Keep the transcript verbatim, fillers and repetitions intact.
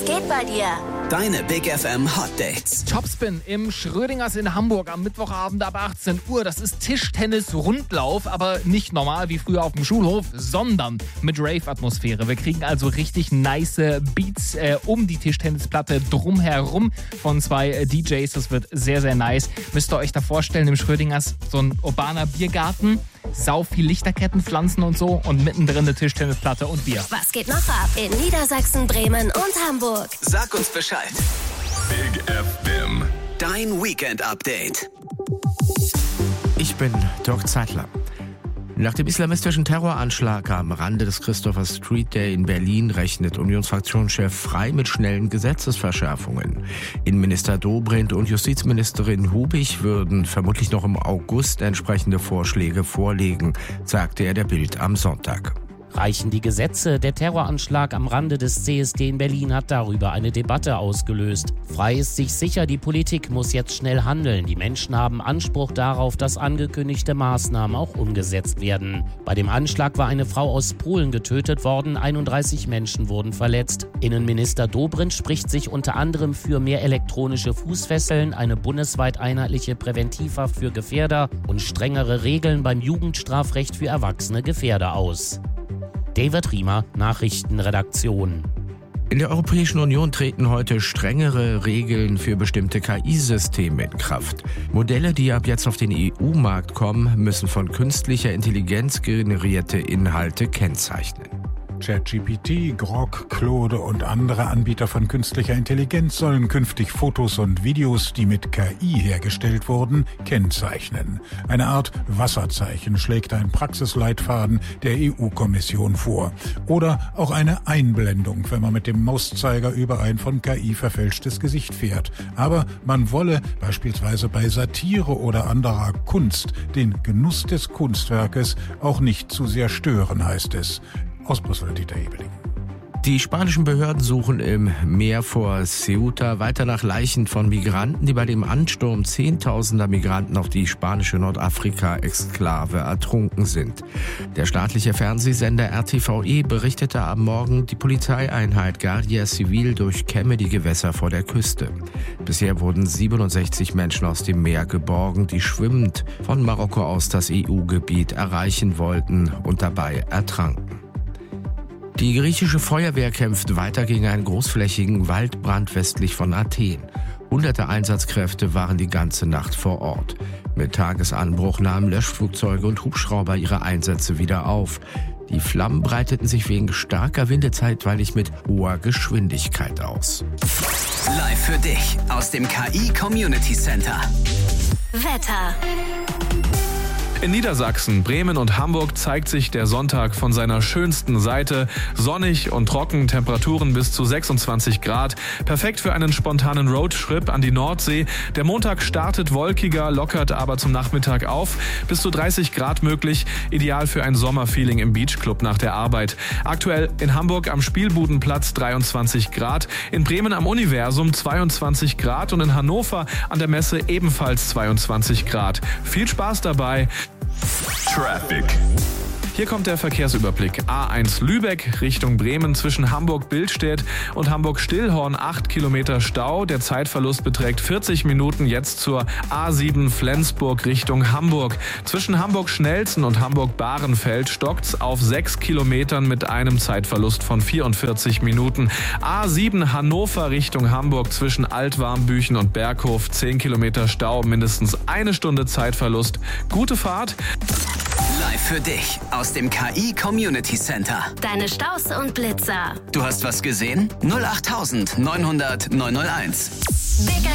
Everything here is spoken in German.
Was geht bei dir? Deine Big F M Hot Dates. Topspin im Schrödingers in Hamburg am Mittwochabend ab achtzehn Uhr. Das ist Tischtennis-Rundlauf, aber nicht normal wie früher auf dem Schulhof, sondern mit Rave-Atmosphäre. Wir kriegen also richtig nice Beats äh, um die Tischtennisplatte drumherum von zwei äh, D Js. Das wird sehr, sehr nice. Müsst ihr euch da vorstellen, im Schrödingers so ein urbaner Biergarten, sau viel Lichterketten, Pflanzen und so und mittendrin eine Tischtennisplatte und Bier. Was geht noch ab in Niedersachsen, Bremen und Hamburg? Sag uns Bescheid. Big F M. Dein Weekend-Update. Ich bin Dirk Zeitler. Nach dem islamistischen Terroranschlag am Rande des Christopher Street Day in Berlin rechnet Unionsfraktionschef Frey mit schnellen Gesetzesverschärfungen. Innenminister Dobrindt und Justizministerin Hubig würden vermutlich noch im August entsprechende Vorschläge vorlegen, sagte er der Bild am Sonntag. Reichen die Gesetze? Der Terroranschlag am Rande des C S D in Berlin hat darüber eine Debatte ausgelöst. Frey ist sich sicher, die Politik muss jetzt schnell handeln. Die Menschen haben Anspruch darauf, dass angekündigte Maßnahmen auch umgesetzt werden. Bei dem Anschlag war eine Frau aus Polen getötet worden, einunddreißig Menschen wurden verletzt. Innenminister Dobrindt spricht sich unter anderem für mehr elektronische Fußfesseln, eine bundesweit einheitliche Präventivhaft für Gefährder und strengere Regeln beim Jugendstrafrecht für erwachsene Gefährder aus. David Riemer, Nachrichtenredaktion. In der Europäischen Union treten heute strengere Regeln für bestimmte K I-Systeme in Kraft. Modelle, die ab jetzt auf den E U-Markt kommen, müssen von künstlicher Intelligenz generierte Inhalte kennzeichnen. ChatGPT, Grok, Claude und andere Anbieter von künstlicher Intelligenz sollen künftig Fotos und Videos, die mit K I hergestellt wurden, kennzeichnen. Eine Art Wasserzeichen schlägt ein Praxisleitfaden der E U-Kommission vor. Oder auch eine Einblendung, wenn man mit dem Mauszeiger über ein von K I verfälschtes Gesicht fährt. Aber man wolle beispielsweise bei Satire oder anderer Kunst den Genuss des Kunstwerkes auch nicht zu sehr stören, heißt es. Aus Brüssel, Dieter Ebeling. Die spanischen Behörden suchen im Meer vor Ceuta weiter nach Leichen von Migranten, die bei dem Ansturm zehntausender Migranten auf die spanische Nordafrika-Exklave ertrunken sind. Der staatliche Fernsehsender R T V E berichtete am Morgen, die Polizeieinheit Guardia Civil durchkämme die Gewässer vor der Küste. Bisher wurden siebenundsechzig Menschen aus dem Meer geborgen, die schwimmend von Marokko aus das E U-Gebiet erreichen wollten und dabei ertranken. Die griechische Feuerwehr kämpft weiter gegen einen großflächigen Waldbrand westlich von Athen. Hunderte Einsatzkräfte waren die ganze Nacht vor Ort. Mit Tagesanbruch nahmen Löschflugzeuge und Hubschrauber ihre Einsätze wieder auf. Die Flammen breiteten sich wegen starker Winde zeitweilig mit hoher Geschwindigkeit aus. Live für dich aus dem K I Community Center. Wetter. In Niedersachsen, Bremen und Hamburg zeigt sich der Sonntag von seiner schönsten Seite. Sonnig und trocken, Temperaturen bis zu sechsundzwanzig Grad. Perfekt für einen spontanen Roadtrip an die Nordsee. Der Montag startet wolkiger, lockert aber zum Nachmittag auf. Bis zu dreißig Grad möglich. Ideal für ein Sommerfeeling im Beachclub nach der Arbeit. Aktuell in Hamburg am Spielbudenplatz dreiundzwanzig Grad. In Bremen am Universum zweiundzwanzig Grad und in Hannover an der Messe ebenfalls zweiundzwanzig Grad. Viel Spaß dabei. Traffic. Hier kommt der Verkehrsüberblick. A eins Lübeck Richtung Bremen zwischen Hamburg-Billstedt und Hamburg-Stillhorn acht Kilometer Stau. Der Zeitverlust beträgt vierzig Minuten jetzt zur A sieben Flensburg Richtung Hamburg. Zwischen Hamburg-Schnelzen und Hamburg-Bahrenfeld stockt's auf sechs Kilometern mit einem Zeitverlust von vierundvierzig Minuten. A sieben Hannover Richtung Hamburg zwischen Altwarmbüchen und Berghof zehn Kilometer Stau, mindestens eine Stunde Zeitverlust. Gute Fahrt. Live für dich aus dem K I Community Center. Deine Staus und Blitzer. Du hast was gesehen? null acht neunhundert neunhunderteins. Big